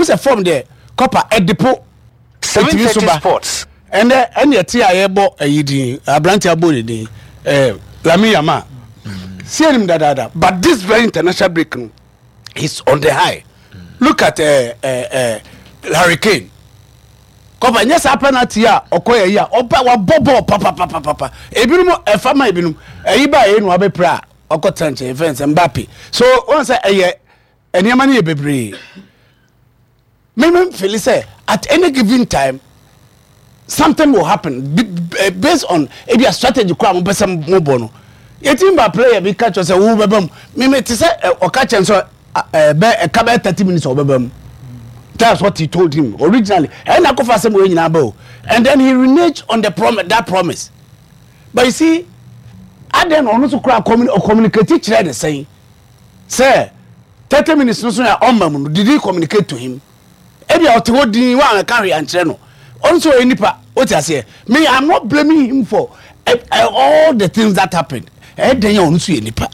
who's a form there copper at depot 730 Sports and yet I bought a yidi a branch abode Lami Yama see him that but this very international break is on the high. Look at Hurricane copper yes penalty ya okoya ya opa wa bobo papa ebinum e fama ebinum eyiba e no abepra okotranche events Mbappe so once eniama na bebre me feel say at any given time something will happen based on a strategy kwa mo person mo bono yetimba player be catch say wo bebam me te say o catch so be e ka be 30 minutes o bebam. That's what he told him originally. And then he reneged on the that promise. But you see, I then also communicate each other saying, "Sir, 30 minutes no sooner on did he communicate to him? Every out what you want to carry and channel. Also, what I say, me, I'm not blaming him for all the things that happened. And then you also nipa.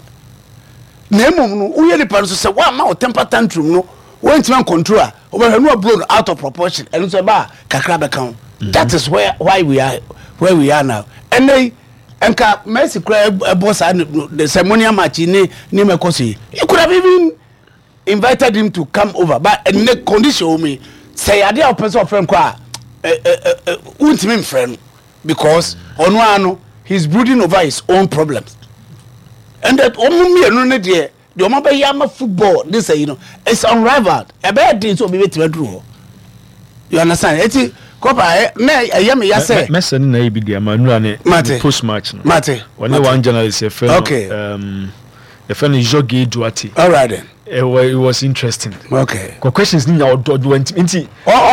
Nemo, we the person say, "Wow, my temper tantrum no." When man control over no blown out of proportion and so ba kakra be kan that is why we are where we are now and they enka Messi boss the ceremonial match ni mekosi you could have even invited him to come over but in the condition me say ade a person friend kwa ultimate friend because ono he's brooding over his own problems and that me no dey the Omaba Yama football, this it's unrivaled. A bad thing to be with you. You understand? It's Copa, nay, a yummy, yes, sir. Messin, maybe the Amanrane post match. Mate, when one journalist, a friend, okay, a friend is Jogi Duati. All right, then. It was interesting. Okay. Questions now, they've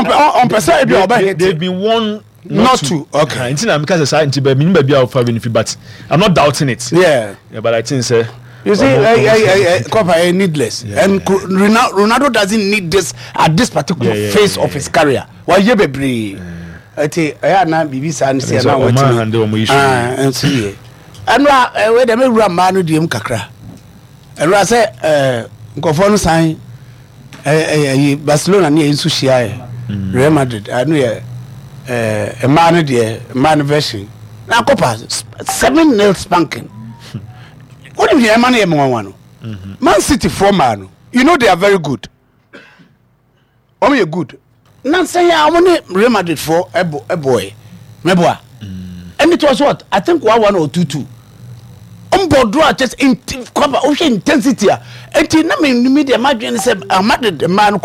been one. Not two. Okay. Because but I'm not doubting it. Yeah, but I think, sir. You see, Copa needless, and Ronaldo doesn't need this at this particular phase of his career. Why you be brave? I na BBC and say now what and see. And where the me run manu di kakra. And I say nkofo sign Barcelona near insu shia Real Madrid. I know a man version. Now Copa 7-0 spanking. What if you money Man City for man, you know they are very good. You're good. Now say I want Real Madrid for a boy, Meboa. And it was what I think 1-1 or 2-2. Draw just ocean intensity. And I mean, media imagine say Madrid man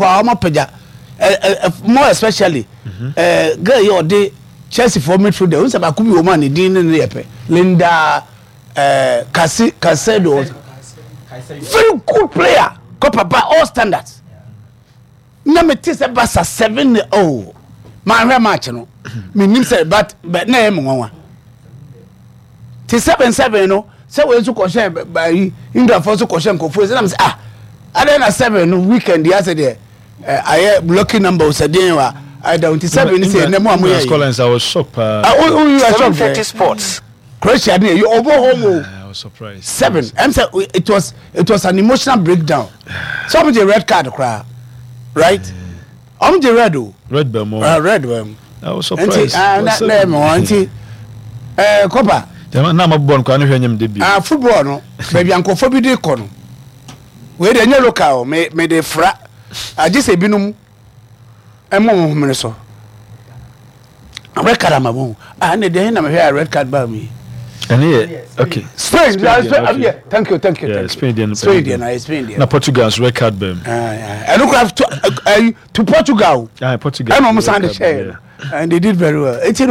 more especially girl your day Chelsea for midfielder. Who's about Kubi woman in Linda. Caicedo, very good player. Copa by all standards. Number 7-0. My match no. Me say but name one. 7-7 no. Say we to question by England for to question confuse. And say I then 7 no weekend yesterday. I lucky number say dey wa. I don't 7 say name one more. Collins I was shocked. 730 Sports. Croatia, you over home. I was surprised. 7. It was an emotional breakdown. Some of the red card cry, right? I'm the red. Red Bell. Red Bell. I was surprised. Copa. Now I'm born. Can you hear him debut? Football no. Baby Uncle Fobi de kono. Where the local may they fra. I just say binum. Emo minso. Red card am abon. And the end I'm here red card by me. Okay. Spain. Yeah. Thank you. Yeah, Spain. Spain. Portugal's record bem. I look after to Portugal. Portugal. I'm almost on the share, and they did very well. It's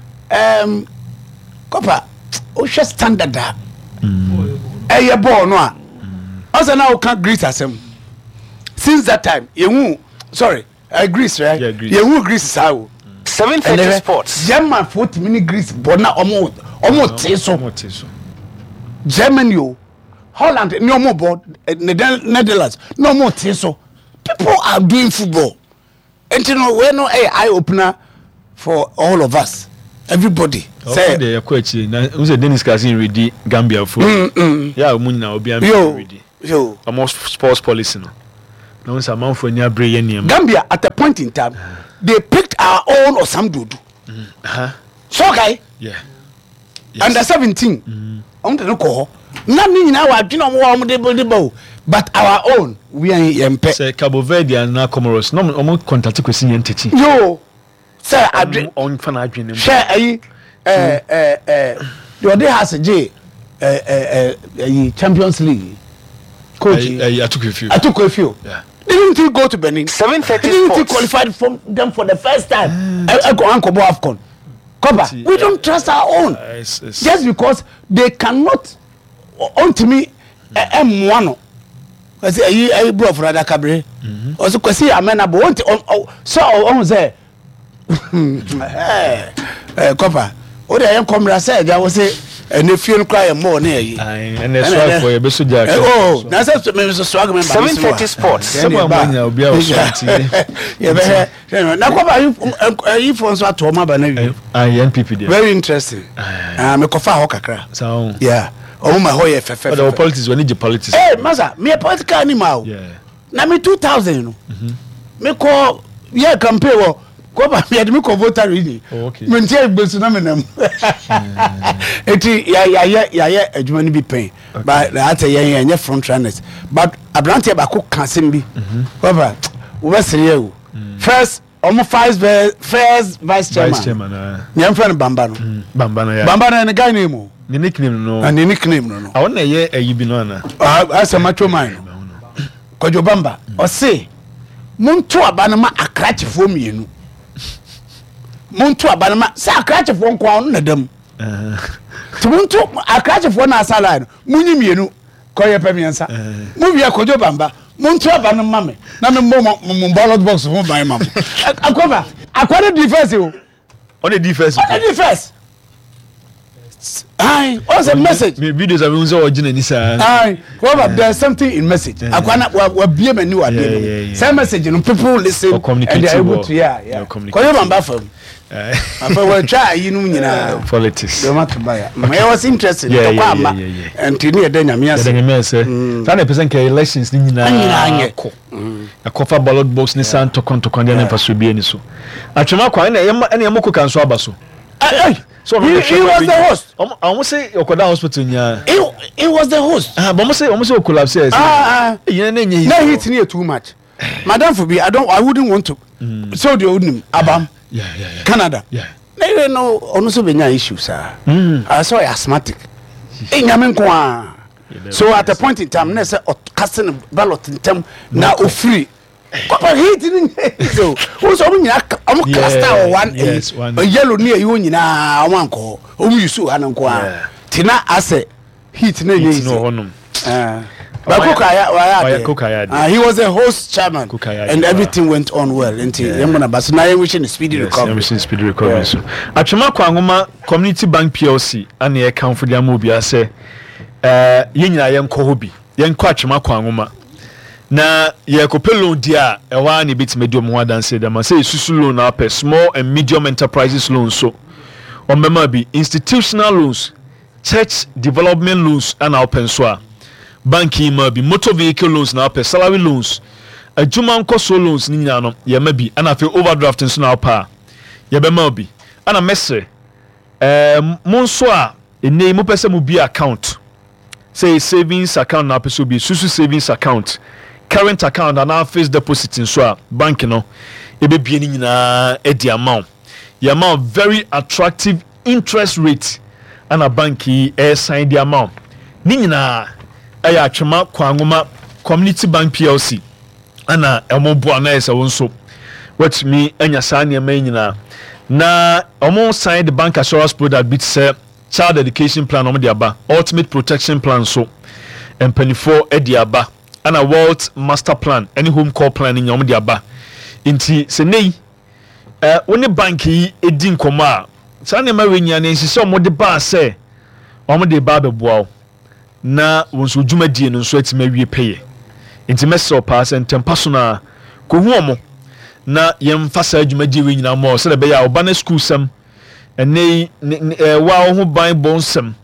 Copa. Oh, just standard that. Your ball no. Also now can't greet us. Since that time, Greece, right? Yeah, Greece. Greece how. 730 Sports. German 40-minute Greece, but now almost so. Germany, Holland, no more board. Netherlands, no more so. People are doing football, and we're no eye opener for all of us. Everybody. Say the question. Who's a Dennis Kazin ready Gambia for? Yeah, Munna Obiam ready. Yo. Almost sports policy. No one man for any brain. Gambia at a point in time, they picked our own or some dudu. So okay. Yeah. Under 17. On the no nothing now. I do not want the bow, but our own. We are in pet. Say Cabo Verde and now Comoros. No one contact with senior entity. Yo, sir, I drink on fan. I drink. Share your day has a J. Champions League. Coach, I took a few. Yeah. Didn't you go to Benin? 7:30 Didn't you qualified for them for the first time? I go Uncle Afcon. Cover. We don't trust our own. Just because they cannot. On to me, M1. I say, I brought for Rada Cabre. Also, because see, I mean, I want so on there. Cover. What I am coming, I said, I was say. And if you cry more near you, and that's why for your best jack. Oh, that's a maybe so strong. 7:30 sports. Someone will be able to. Yeah, now you for so to my banana. NPP. Very interesting. I'm a kofa hokakra. So, yeah. Oh, my hoye fefe. But our politics, we need your politics. Hey, Maza, me a political animal. Yeah. Now me 2000. Me call, yeah, campaign. Koba me admi ko voter reading. Okay. Me ntia gbesu na me nam. Eti ya adwuma ni bi pen. But that ya front runners. But abrante ba ko kansem bi. Koba, we serious o. First almost first vice chairman. Vice chairman. Nyam friend Bamba no. Bamba na ya. Bamba na guy name o. The nickname no. And the nickname no. I want to hear you be no na. As a macho man. Kojo Bamba. O say muntu abana ma akrache fo mienu. Muntu abanama sa akrache fo nko anu nadam muntu akrache fo na asala no munyi mienu koye pemiensa mu bia Kojo Bamba muntu abanama me na me mo ballot box ho ban mam akoba akwade defense o on the defense ai what's the message me videos have been so original ni sa ai koba there's something in message akwana wa bia mani wa bia same message no people listen and they are able to Kojo Bamba from Afa we try yinu nyina politics. They want to buy. I was interested. And you need them ya say. Sana person ke elections ni nyina ko. Akofa ballot box ni san to konde na paso bi ani so. Atwema kwa na yemoko kan so abaso. So he was the host. Almost say Okoda hospital nya. He was the host. But almost say collapse. You na hit ni too much. Madam Fobi, I wouldn't want to. So the old name Abam. Yeah. Canada. Yeah. They no also be issues, sir. I saw asthmatic. So at a point in time, they say casting ballot in term now free. So who's only cast one a yellow near you in one call. You so Ananqua. Tina I say heat no. He was a host chairman and everything went on well until now wishing speedy recovery. So Atwema Kwangoma Community Bank PLC and the account for the Amobia say yenya yenko hobi yenko Atwema Kwangoma na yekope loan dia ewa ni bit medium ho adanse dem say susu loan na per small and medium enterprises loans so on be institutional loans, church development loans and open so banking ma bi motor vehicle loans na per salary loans adwuma nkoso loans ni nyina no ye ma bi ana fe overdraft nso na pa ye be ma bi ana messe monso a ene mo pese mo bi account say savings account na pese bi susu savings account current account and fixed deposit nso a bank no e be bi ni nyina edi amount ye amount very attractive interest rate ana banki sign the amount ni nyina aya Atwema Kwangoma Community Bank PLC ana emobo na ese wonso what me anya sa ne nyina na omo sign the bank assurance product bit say child education plan omo de aba ultimate protection plan so empanifo e de aba ana wealth master plan any home call plan ni omo de aba inti se nei woni bank yi edi nkomo a sa ne ma wenya ne nsise omo de ba say omo de ba beboa na wonso dwumadie no nso atima wie peye intimeso pass and tempasona ko hu omo na yemfa sa dwumadie we nyina mo se de be ya oba na school sam ene wa ho ban bonsam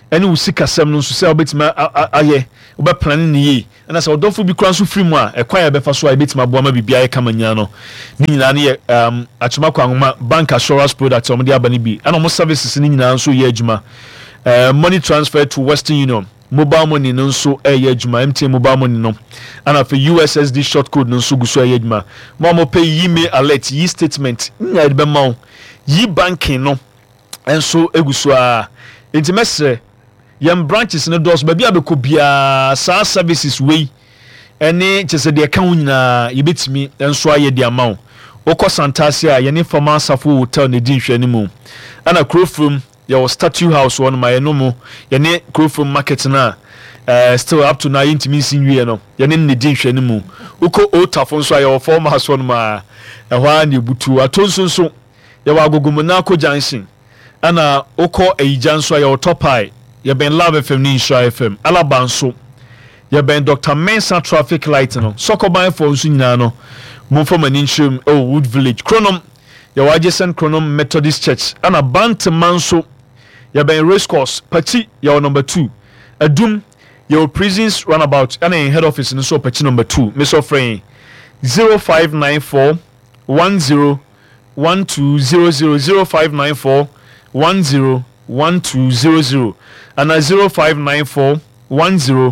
ɛne wo sikasɛm no nso sɛ wobɛtumi ayɛ wobɛplane ne yie ɛna sɛ ɔdɔfo bi kora nso firi mu a ɛkwan a ɛbɛfa so a ɛbɛtumi aboa ma biribiara yɛ kama nyina no ne nyinaa no yɛ Akyemako Anwoma bank assurance product a ɔmode aba no bi ɛna ɔmo services no nyinaa nso yɛ adwuma money transfer to Western Union mobile money no nso ɛyɛ adwuma MTN mobile money no ana for USSD short code no nso gu so ɛyɛ adwuma mo pay email alert yi statement nya de bɛma wo yi banking no nso egu so a enti mesre yam branches no dos baabi abɛkɔ bia saa services wey ɛne kyese de ka wo nyina yebetimi nso ayɛ de ama wo wokɔ Santase a yɛne Former Safo Hotel ne di nhwɛ ne mu ana Krofrom your statue house one my no mo yene Krofrom market na still up to now intimi sinwie no yene ne di nhwɛ ne mu uko otafo nso ayo Former house one ma ɛhwa ne butu atonso ye wa agogomona ko junction ana uko eija nso ayo topai ye ben Love FM ni Insha FM Alaba nso ye ben Dr. Mensa traffic light no sokoban for nso nyina no mo from an inshim Wood Village Chronom ye wa Jason Chronom Methodist Church ana Bantman nso ya ben race course Pachi ya number 2 Adum your prisons runabout and in head office in so Pachi number 2 Miss Offrey 0594 10 1200 0594 10 1200 and 0594 10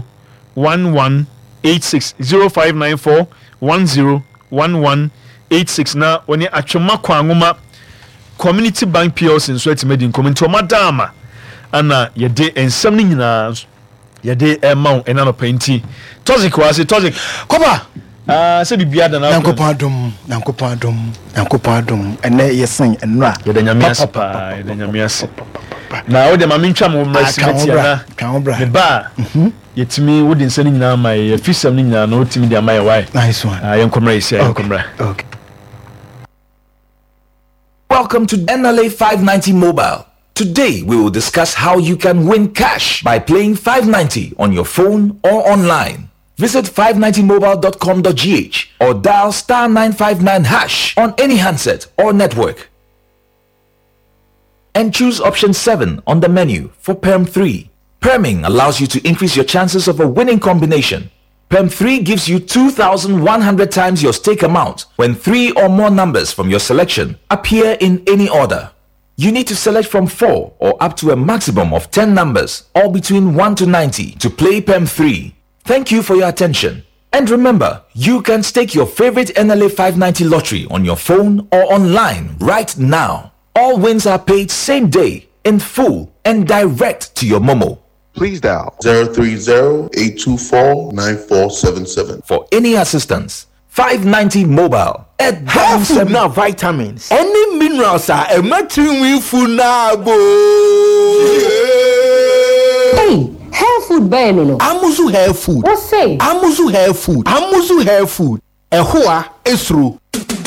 1186 0594 10 1186 na woni Akyemako Anwoma Community Bank PLC in Sweat Medin Community Madama ana yede ensam ni nyina yede emau enano painti Tozik kwase Tozik kopa se bibia da na Yankopon adom ene yesen enra yede nyamiase pa yede nyamiase na wo de ma mentwa mo mrasimeti na me ba yetimi wo de nsani nyina ma ye fisam ni nyina na otimi de ama ye why nice one yenkomra isi yenkomra okay. Welcome to NLA 590 Mobile. Today we will discuss how you can win cash by playing 590 on your phone or online. Visit 590mobile.com.gh or dial *959# on any handset or network. And choose option 7 on the menu for Perm 3. Perming allows you to increase your chances of a winning combination. Perm 3 gives you 2,100 times your stake amount when 3 or more numbers from your selection appear in any order. You need to select from 4 or up to a maximum of 10 numbers, all between 1 to 90, to play Perm 3. Thank you for your attention. And remember, you can stake your favorite NLA 590 lottery on your phone or online right now. All wins are paid same day, in full, and direct to your Momo. Please dial 030-824-9477 for any assistance. 590 Mobile. Health food now vitamins. Any minerals are a matching food now. Hey, health food no. Amuzu health food. What say? Amuzu health food. Amuzu health food. Ehua esru.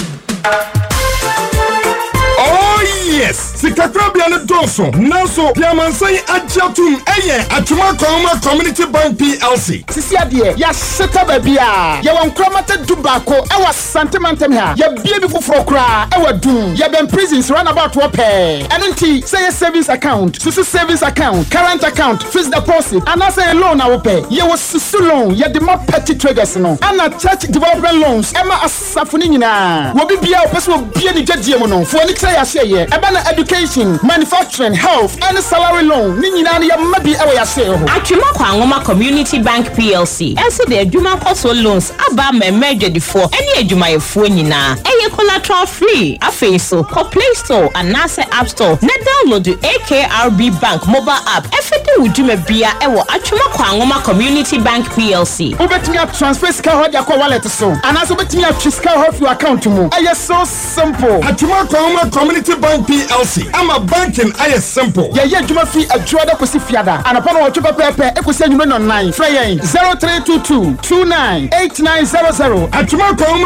Yes, Sikakrabia no Dawson. Naso, Piamansay Adjatum, Akyemako Anwoma Community Bank PLC. Sisi adie ya seta babia ya wankramata dubako ewa sentimentem ha ya bie bi foforo kra ewa dum ya ben prisons runabout wo pe enenti say savings account susu savings account current account fixed deposit and say loan a wo pe ye wo susu loan ya de ma petty traders no ana church development loans ema asafo ni nyina wo bibia wo pese wo bie ni gagye mu no fo ni say ya say ye education, manufacturing, health, and salary loan. Akyemako Anwoma Community Bank PLC. Ense the adwuma koso loans aba memeje defo. Any adwuma yefo nyina. Eye collateral free. Afei so ko Play Store and Nase App Store. Na download the AKRB Bank mobile app. Efete wudwuma bia ewo Akyemako Anwoma Community Bank PLC. Obetimi transfer sika ho dia ko wallet so. Anaso obetimi sika ho fi account mu. Eye so simple. Akyemako Anwoma Community Bank PLC. I'm a banking. I simple. Yeah, Juma fee a Joda Kosifiada. And upon our Chupa Pepe, Equisen online. Frey 0322 298900. Akyemako